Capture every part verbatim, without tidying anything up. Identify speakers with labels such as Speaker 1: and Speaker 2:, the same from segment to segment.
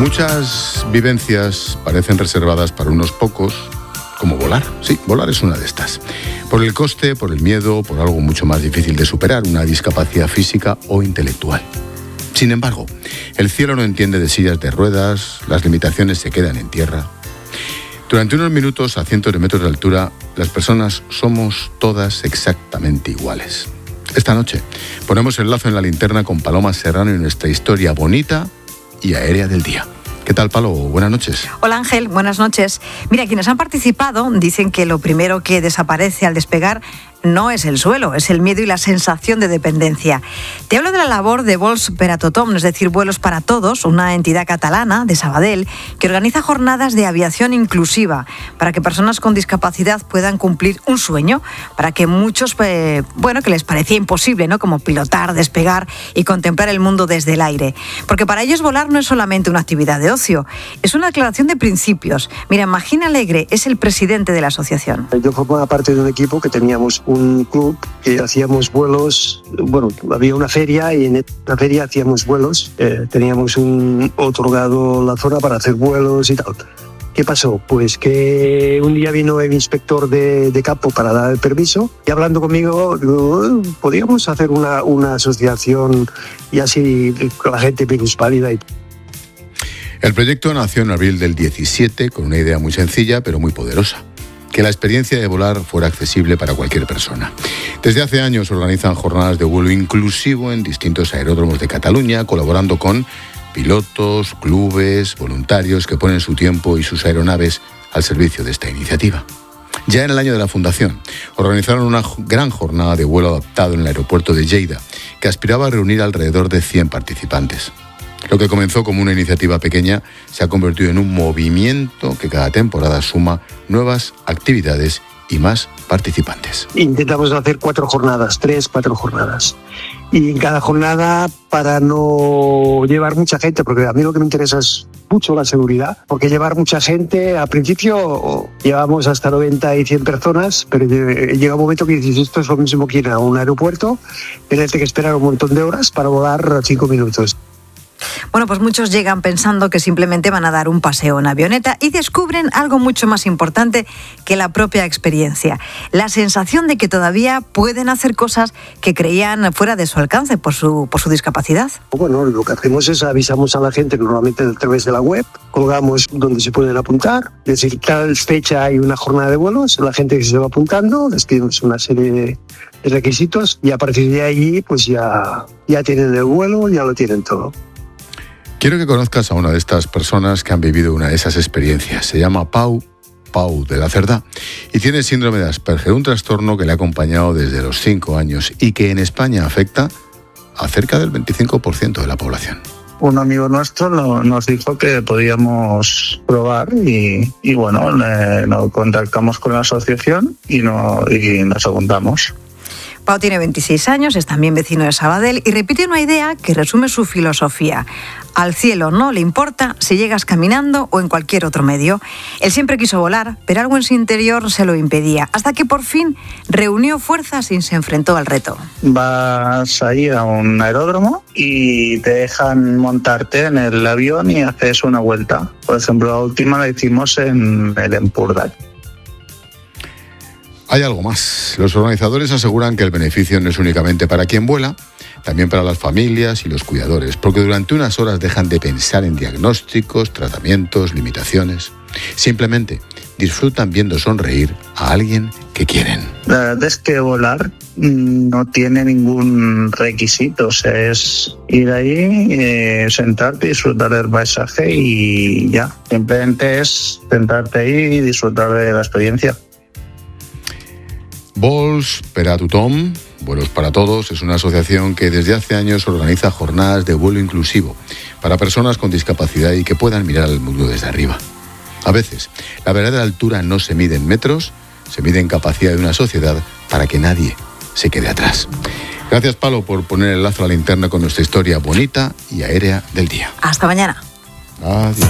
Speaker 1: Muchas vivencias parecen reservadas para unos pocos, como volar. Sí, volar es una de estas. Por el coste, por el miedo, por algo mucho más difícil de superar, una discapacidad física o intelectual. Sin embargo, el cielo no entiende de sillas de ruedas, las limitaciones se quedan en tierra. Durante unos minutos, a cientos de metros de altura, las personas somos todas exactamente iguales. Esta noche ponemos el lazo en la linterna con Paloma Serrano y nuestra historia bonita y aérea del día. ¿Qué tal, Palo? Buenas noches.
Speaker 2: Hola, Ángel. Buenas noches. Mira, quienes han participado dicen que lo primero que desaparece al despegar no es el suelo, es el miedo y la sensación de dependencia. Te hablo de la labor de Vols per a Tothom, es decir, Vuelos para Todos, una entidad catalana de Sabadell que organiza jornadas de aviación inclusiva para que personas con discapacidad puedan cumplir un sueño, para que muchos, eh, bueno, que les parecía imposible, ¿no? Como pilotar, despegar y contemplar el mundo desde el aire. Porque para ellos volar no es solamente una actividad de ocio, es una declaración de principios. Mira, Magín Alegre es el presidente de la asociación.
Speaker 3: Yo formaba parte de un equipo que teníamos un club que hacíamos vuelos, bueno, había una feria y en la feria hacíamos vuelos, eh, teníamos un, otorgado la zona para hacer vuelos y tal. ¿Qué pasó? Pues que un día vino el inspector de, de campo para dar el permiso y hablando conmigo, digo, podríamos hacer una, una asociación y así con la gente minusválida.
Speaker 1: El proyecto nació en abril del diecisiete con una idea muy sencilla pero muy poderosa: que la experiencia de volar fuera accesible para cualquier persona. Desde hace años organizan jornadas de vuelo inclusivo en distintos aeródromos de Cataluña, colaborando con pilotos, clubes, voluntarios que ponen su tiempo y sus aeronaves al servicio de esta iniciativa. Ya en el año de la fundación, organizaron una gran jornada de vuelo adaptado en el aeropuerto de Lleida, que aspiraba a reunir alrededor de cien participantes. Lo que comenzó como una iniciativa pequeña se ha convertido en un movimiento que cada temporada suma nuevas actividades y más participantes.
Speaker 3: Intentamos hacer cuatro jornadas, tres, cuatro jornadas. Y en cada jornada, para no llevar mucha gente, porque a mí lo que me interesa es mucho la seguridad, porque llevar mucha gente, al principio llevamos hasta noventa y cien personas, pero llega un momento que dices, esto es lo mismo que ir a un aeropuerto, tienes que esperar un montón de horas para volar cinco minutos.
Speaker 2: Bueno, pues muchos llegan pensando que simplemente van a dar un paseo en avioneta y descubren algo mucho más importante que la propia experiencia. La sensación de que todavía pueden hacer cosas que creían fuera de su alcance por su, por su discapacidad.
Speaker 3: Bueno, lo que hacemos es avisamos a la gente, normalmente a través de la web, colgamos donde se pueden apuntar, es decir, tal fecha hay una jornada de vuelos, la gente que se va apuntando, les pedimos una serie de, de requisitos y a partir de ahí pues ya, ya tienen el vuelo, ya lo tienen todo.
Speaker 1: Quiero que conozcas a una de estas personas que han vivido una de esas experiencias. Se llama Pau, Pau de la Cerdá, y tiene síndrome de Asperger, un trastorno que le ha acompañado desde los cinco años y que en España afecta a cerca del veinticinco por ciento de la población.
Speaker 4: Un amigo nuestro no, nos dijo que podíamos probar y, y bueno, eh, nos contactamos con la asociación y, no, y nos apuntamos.
Speaker 2: Pau tiene veintiséis años, es también vecino de Sabadell y repite una idea que resume su filosofía. Al cielo no le importa si llegas caminando o en cualquier otro medio. Él siempre quiso volar, pero algo en su interior se lo impedía, hasta que por fin reunió fuerzas y se enfrentó al reto.
Speaker 4: Vas a ir a un aeródromo y te dejan montarte en el avión y haces una vuelta. Por ejemplo, la última la hicimos en el Empordà.
Speaker 1: Hay algo más. Los organizadores aseguran que el beneficio no es únicamente para quien vuela, también para las familias y los cuidadores, porque durante unas horas dejan de pensar en diagnósticos, tratamientos, limitaciones. Simplemente disfrutan viendo sonreír a alguien que quieren.
Speaker 4: La verdad es que volar no tiene ningún requisito, o sea, es ir ahí, eh, sentarte, disfrutar del paisaje y ya. Simplemente es sentarte ahí y disfrutar de la experiencia.
Speaker 1: Vols per a Tothom, Vuelos para Todos, es una asociación que desde hace años organiza jornadas de vuelo inclusivo para personas con discapacidad y que puedan mirar al mundo desde arriba. A veces, la verdadera altura no se mide en metros, se mide en capacidad de una sociedad para que nadie se quede atrás. Gracias, Palo, por poner el lazo a la linterna con nuestra historia bonita y aérea del día.
Speaker 2: Hasta mañana.
Speaker 1: Adiós.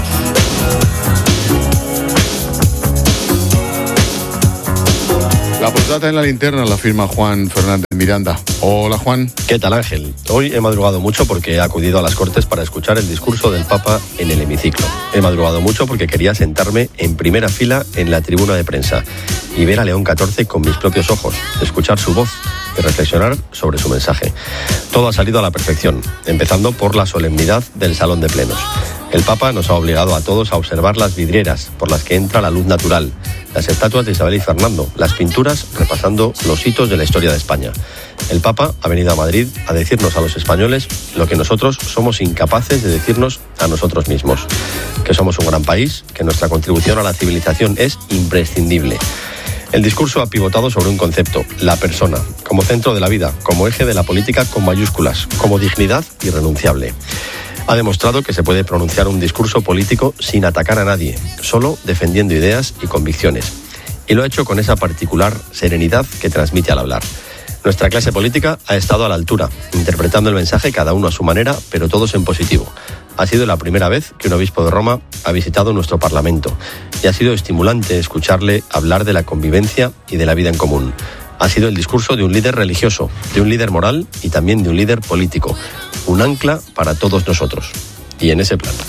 Speaker 1: La postdata en la linterna la firma Juan Fernández Miranda. Hola, Juan.
Speaker 5: ¿Qué tal, Ángel? Hoy he madrugado mucho porque he acudido a las Cortes para escuchar el discurso del Papa en el hemiciclo. He madrugado mucho porque quería sentarme en primera fila en la tribuna de prensa y ver a León catorce con mis propios ojos, escuchar su voz y reflexionar sobre su mensaje. Todo ha salido a la perfección, empezando por la solemnidad del Salón de Plenos. El Papa nos ha obligado a todos a observar las vidrieras por las que entra la luz natural, las estatuas de Isabel y Fernando, las pinturas repasando los hitos de la historia de España. El Papa ha venido a Madrid a decirnos a los españoles lo que nosotros somos incapaces de decirnos a nosotros mismos, que somos un gran país, que nuestra contribución a la civilización es imprescindible. El discurso ha pivotado sobre un concepto, la persona, como centro de la vida, como eje de la política con mayúsculas, como dignidad irrenunciable. Ha demostrado que se puede pronunciar un discurso político sin atacar a nadie, solo defendiendo ideas y convicciones. Y lo ha hecho con esa particular serenidad que transmite al hablar. Nuestra clase política ha estado a la altura, interpretando el mensaje cada uno a su manera, pero todos en positivo. Ha sido la primera vez que un obispo de Roma ha visitado nuestro Parlamento y ha sido estimulante escucharle hablar de la convivencia y de la vida en común. Ha sido el discurso de un líder religioso, de un líder moral y también de un líder político. Un ancla para todos nosotros. Y en ese plan.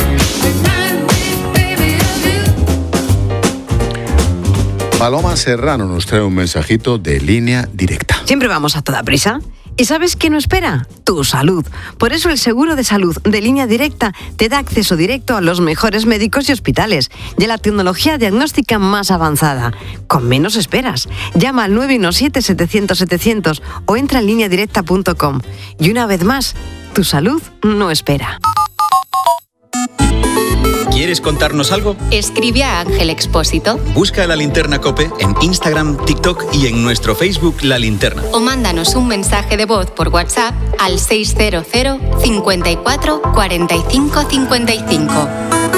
Speaker 1: Paloma Serrano nos trae un mensajito de Línea Directa.
Speaker 2: Siempre vamos a toda prisa. ¿Y sabes qué no espera? Tu salud. Por eso el seguro de salud de Línea Directa te da acceso directo a los mejores médicos y hospitales y a la tecnología diagnóstica más avanzada. Con menos esperas. Llama al nueve uno siete, setecientos, setecientos o entra en línea directa punto com. Y una vez más, tu salud no espera.
Speaker 6: ¿Quieres contarnos algo?
Speaker 7: Escribe a Ángel Expósito.
Speaker 6: Busca La Linterna COPE en Instagram, TikTok y en nuestro Facebook La Linterna.
Speaker 7: O mándanos un mensaje de voz por WhatsApp al seis cero cero, cincuenta y cuatro, cuarenta y cinco, cincuenta y cinco.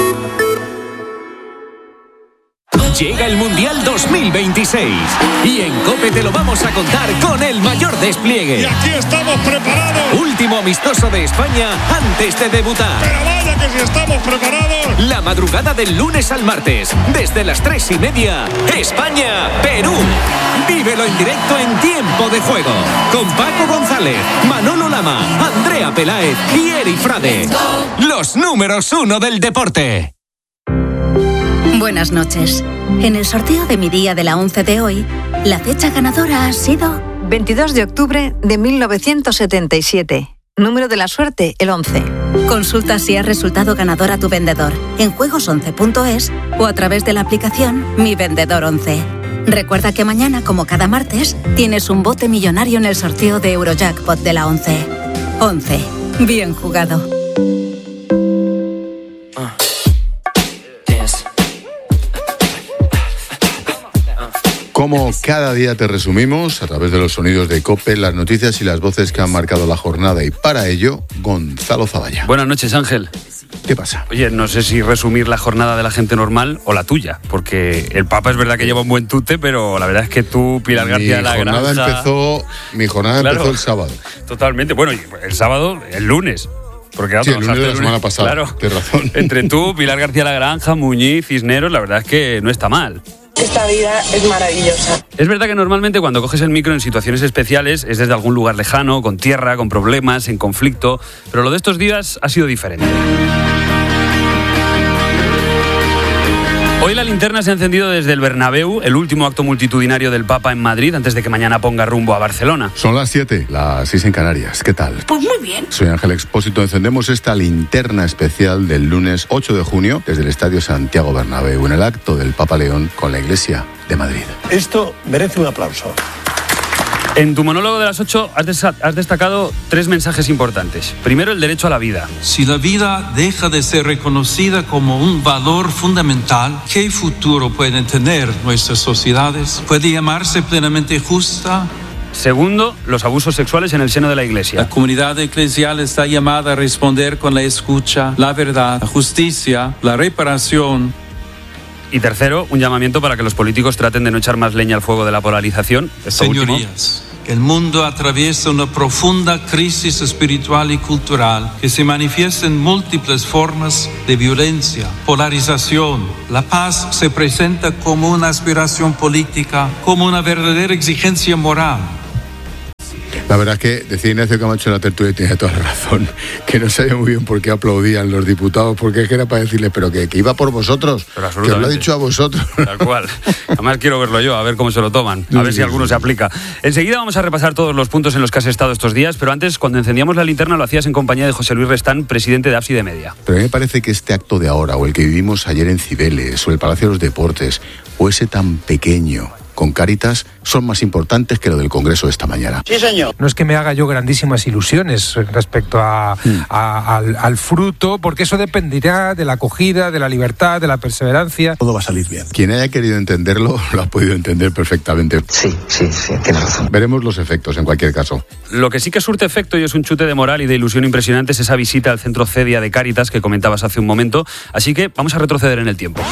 Speaker 8: Llega el Mundial dos mil veintiséis y en COPE te lo vamos a contar con el mayor despliegue.
Speaker 9: Y aquí estamos preparados.
Speaker 8: Último amistoso de España antes de debutar.
Speaker 9: Pero vaya que si estamos preparados.
Speaker 8: La madrugada del lunes al martes, desde las tres y media, España-Perú. Vívelo en directo en Tiempo de Juego, con Paco González, Manolo Lama, Andrea Peláez y Eri Frade. Los números uno del deporte.
Speaker 10: Buenas noches. En el sorteo de mi día de la once de hoy, la fecha ganadora ha sido
Speaker 2: veintidós de octubre de mil novecientos setenta y siete. Número de la suerte, el once.
Speaker 10: Consulta si has resultado ganador a tu vendedor en juegos once punto es o a través de la aplicación Mi Vendedor once. Recuerda que mañana, como cada martes, tienes un bote millonario en el sorteo de Eurojackpot de la once. once. Bien jugado.
Speaker 1: Como cada día te resumimos, a través de los sonidos de COPE, las noticias y las voces que han marcado la jornada. Y para ello, Gonzalo Zavalla.
Speaker 11: Buenas noches, Ángel.
Speaker 1: ¿Qué pasa?
Speaker 11: Oye, no sé si resumir la jornada de la gente normal o la tuya, porque el Papa es verdad que lleva un buen tute, pero la verdad es que tú, Pilar
Speaker 1: mi
Speaker 11: García de la
Speaker 1: jornada
Speaker 11: Granja...
Speaker 1: Empezó, mi jornada
Speaker 11: claro,
Speaker 1: empezó el sábado.
Speaker 11: Totalmente. Bueno, el sábado, el lunes. Porque
Speaker 1: sí, el lunes de la semana pasada.
Speaker 11: Claro.
Speaker 1: Tienes razón.
Speaker 11: Entre tú, Pilar García de la Granja, Muñiz, Cisneros, la verdad es que no está mal.
Speaker 12: Esta vida es maravillosa.
Speaker 11: Es verdad que normalmente cuando coges el micro en situaciones especiales es desde algún lugar lejano, con tierra, con problemas, en conflicto, pero lo de estos días ha sido diferente. Hoy la linterna se ha encendido desde el Bernabéu, el último acto multitudinario del Papa en Madrid, antes de que mañana ponga rumbo a Barcelona.
Speaker 1: Son las siete, las seis en Canarias. ¿Qué tal?
Speaker 12: Pues muy bien.
Speaker 1: Soy Ángel Expósito. Encendemos esta linterna especial del lunes ocho de junio desde el Estadio Santiago Bernabéu, en el acto del Papa León con la Iglesia de Madrid.
Speaker 9: Esto merece un aplauso.
Speaker 11: En tu monólogo de las ocho has, des- has destacado tres mensajes importantes. Primero, el derecho a la vida.
Speaker 13: Si la vida deja de ser reconocida como un valor fundamental, ¿qué futuro pueden tener nuestras sociedades? ¿Puede llamarse plenamente justa?
Speaker 11: Segundo, los abusos sexuales en el seno de la Iglesia.
Speaker 13: La comunidad eclesial está llamada a responder con la escucha, la verdad, la justicia, la reparación.
Speaker 11: Y tercero, un llamamiento para que los políticos traten de no echar más leña al fuego de la polarización. Esto
Speaker 13: Señorías,
Speaker 11: último.
Speaker 13: que el mundo atraviesa una profunda crisis espiritual y cultural que se manifiesta en múltiples formas de violencia, polarización. La paz se presenta como una aspiración política, como una verdadera exigencia moral.
Speaker 1: La verdad es que decía Ignacio Camacho en la tertulia y tenía toda la razón, que no sabía muy bien por qué aplaudían los diputados, porque es que era para decirles, pero que, que iba por vosotros, que os lo ha dicho a vosotros.
Speaker 11: Tal cual. Además quiero verlo yo, a ver cómo se lo toman, a ver si alguno se aplica. Enseguida vamos a repasar todos los puntos en los que has estado estos días, pero antes, cuando encendíamos la linterna, lo hacías en compañía de José Luis Restán, presidente de Ábside Media.
Speaker 1: Pero a mí me parece que este acto de ahora, o el que vivimos ayer en Cibeles, o el Palacio de los Deportes, o ese tan pequeño con Cáritas, son más importantes que lo del Congreso de esta mañana.
Speaker 14: Sí, señor. No es que me haga yo grandísimas ilusiones respecto a, mm. a, al, al fruto, porque eso dependerá de la acogida, de la libertad, de la perseverancia.
Speaker 1: Todo va a salir bien. Quien haya querido entenderlo, lo ha podido entender perfectamente.
Speaker 15: Sí, sí, sí, tienes razón.
Speaker 1: Veremos los efectos en cualquier caso.
Speaker 11: Lo que sí que surte efecto y es un chute de moral y de ilusión impresionante es esa visita al centro Cedia de Cáritas que comentabas hace un momento. Así que vamos a retroceder en el tiempo.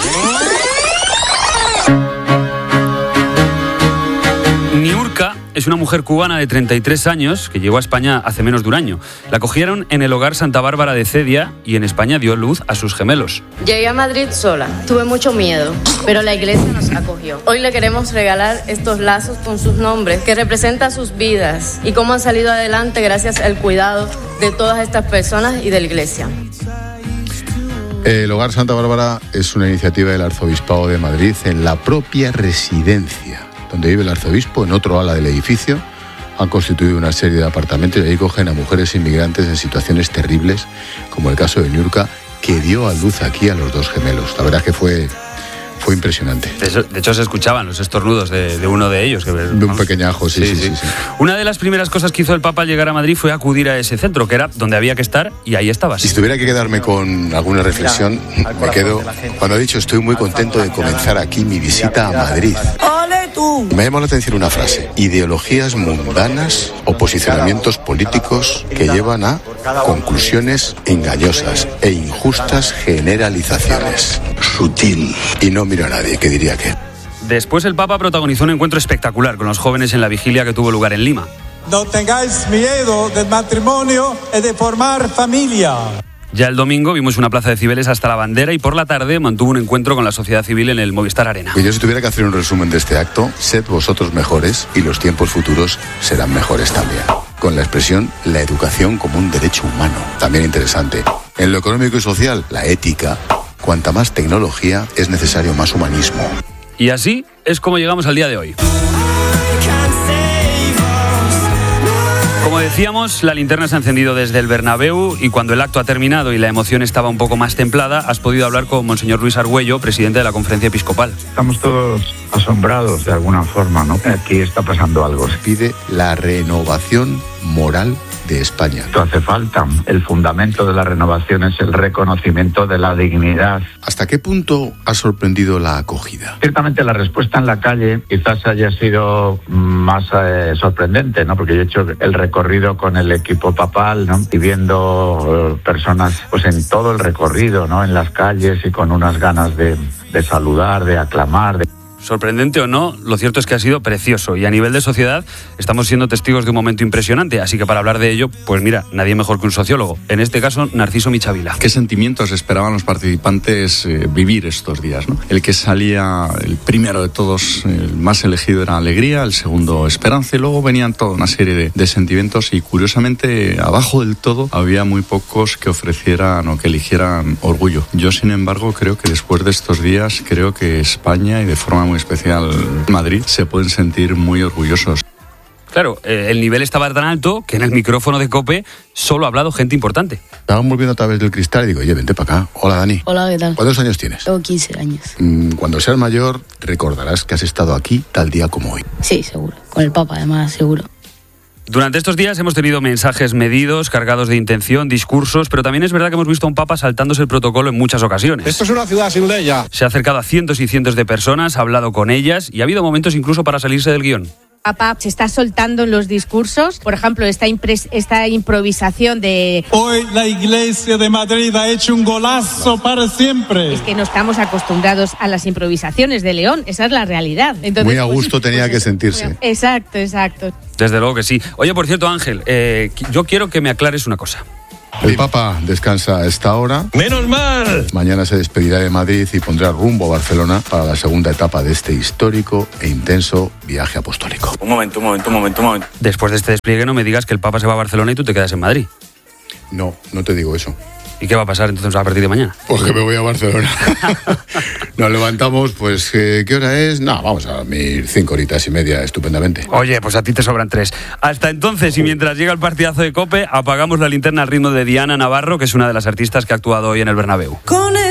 Speaker 11: Niurka es una mujer cubana de treinta y tres años que llegó a España hace menos de un año. La acogieron en el hogar Santa Bárbara de Cedia y en España dio luz a sus gemelos.
Speaker 16: Llegué a Madrid sola, tuve mucho miedo, pero la iglesia nos acogió. Hoy le queremos regalar estos lazos con sus nombres que representan sus vidas y cómo han salido adelante gracias al cuidado de todas estas personas y de la iglesia.
Speaker 1: El Hogar Santa Bárbara es una iniciativa del Arzobispado de Madrid en la propia residencia donde vive el arzobispo. En otro ala del edificio han constituido una serie de apartamentos y ahí cogen a mujeres inmigrantes en situaciones terribles, como el caso de Niurka, que dio a luz aquí a los dos gemelos. La verdad es que fue, fue impresionante.
Speaker 11: De hecho, de hecho se escuchaban los estornudos de, de uno de ellos. Que,
Speaker 1: de un pequeñajo, sí sí, sí, sí, sí.
Speaker 11: Una de las primeras cosas que hizo el Papa al llegar a Madrid fue acudir a ese centro, que era donde había que estar, y ahí estabas.
Speaker 1: Si tuviera que quedarme con alguna reflexión, me quedo cuando ha dicho estoy muy contento de comenzar aquí mi visita a Madrid. Me llamó la atención una frase: ideologías mundanas o posicionamientos políticos que llevan a conclusiones engañosas e injustas generalizaciones. Sutil. Y no miro a nadie que diría que.
Speaker 11: Después el Papa protagonizó un encuentro espectacular con los jóvenes en la vigilia que tuvo lugar en Lima.
Speaker 17: No tengáis miedo del matrimonio y de formar familia.
Speaker 11: Ya el domingo vimos una plaza de Cibeles hasta la bandera y por la tarde mantuvo un encuentro con la sociedad civil en el Movistar Arena.
Speaker 1: Y yo, si tuviera que hacer un resumen de este acto, sed vosotros mejores y los tiempos futuros serán mejores también. Con la expresión la educación como un derecho humano, también interesante. En lo económico y social, la ética. Cuanta más tecnología, es necesario más humanismo.
Speaker 11: Y así es como llegamos al día de hoy. Como decíamos, la linterna se ha encendido desde el Bernabéu y cuando el acto ha terminado y la emoción estaba un poco más templada, has podido hablar con Monseñor Luis Argüello, presidente de la Conferencia Episcopal.
Speaker 18: Estamos todos asombrados de alguna forma, ¿no? Aquí está pasando algo.
Speaker 1: Se pide la renovación moral de España.
Speaker 18: Esto hace falta. El fundamento de la renovación es el reconocimiento de la dignidad.
Speaker 1: ¿Hasta qué punto ha sorprendido la acogida?
Speaker 18: Ciertamente la respuesta en la calle quizás haya sido más eh, sorprendente, ¿no? Porque yo he hecho el recorrido con el equipo papal, ¿no? Y viendo eh, personas pues en todo el recorrido, ¿no? En las calles y con unas ganas de, de saludar, de aclamar, de...
Speaker 11: Sorprendente o no, lo cierto es que ha sido precioso y a nivel de sociedad estamos siendo testigos de un momento impresionante, así que para hablar de ello, pues mira, nadie mejor que un sociólogo, en este caso Narciso Michavila.
Speaker 19: ¿Qué sentimientos esperaban los participantes eh, vivir estos días, ¿no? El que salía el primero de todos, el más elegido era alegría, el segundo esperanza y luego venían toda una serie de, de sentimientos y curiosamente abajo del todo había muy pocos que ofrecieran o que eligieran orgullo. Yo sin embargo creo que después de estos días creo que España y de forma muy especial Madrid se pueden sentir muy orgullosos.
Speaker 11: Claro, eh, el nivel estaba tan alto que en el micrófono de COPE solo ha hablado gente importante.
Speaker 1: Estaban volviendo a través del cristal y digo, oye, vente para acá. Hola, Dani.
Speaker 20: Hola, ¿qué tal?
Speaker 1: ¿Cuántos años tienes?
Speaker 20: Tengo quince años.
Speaker 1: Mm, cuando seas mayor, recordarás que has estado aquí tal día como hoy.
Speaker 20: Sí, seguro. Con el Papa, además, seguro.
Speaker 11: Durante estos días hemos tenido mensajes medidos, cargados de intención, discursos, pero también es verdad que hemos visto a un Papa saltándose el protocolo en muchas ocasiones.
Speaker 9: Esto es una ciudad sin ley ya.
Speaker 11: Se ha acercado a cientos y cientos de personas, ha hablado con ellas y ha habido momentos incluso para salirse del guión.
Speaker 15: Papa se está soltando en los discursos. Por ejemplo, esta, impres- esta improvisación de...
Speaker 17: Hoy la Iglesia de Madrid ha hecho un golazo para siempre.
Speaker 15: Es que no estamos acostumbrados a las improvisaciones de León, esa es la realidad. Entonces,
Speaker 1: muy a gusto
Speaker 15: pues,
Speaker 1: tenía
Speaker 15: pues,
Speaker 1: que sentirse.
Speaker 15: Exacto, exacto.
Speaker 11: Desde luego que sí. Oye, por cierto, Ángel, eh, yo quiero que me aclares una cosa.
Speaker 1: El Papa descansa a esta hora.
Speaker 9: ¡Menos mal!
Speaker 1: Mañana se despedirá de Madrid y pondrá rumbo a Barcelona para la segunda etapa de este histórico e intenso viaje apostólico.
Speaker 11: Un momento, un momento, un momento, un momento. Después de este despliegue no me digas que el Papa se va a Barcelona y tú te quedas en Madrid.
Speaker 1: No, no te digo eso.
Speaker 11: ¿Y qué va a pasar entonces a partir de mañana?
Speaker 1: Pues que me voy a Barcelona. Nos levantamos, pues, ¿qué hora es? No, vamos a dormir cinco horitas y media estupendamente.
Speaker 11: Oye, pues a ti te sobran tres. Hasta entonces, y mientras llega el partidazo de COPE, apagamos la linterna al ritmo de Diana Navarro, que es una de las artistas que ha actuado hoy en el Bernabéu. Con